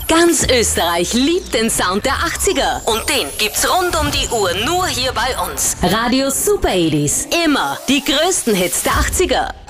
Ganz Österreich liebt den Sound der 80er. Und den gibt's rund um die Uhr nur hier bei uns. Radio Super 80s. Immer die größten Hits der 80er.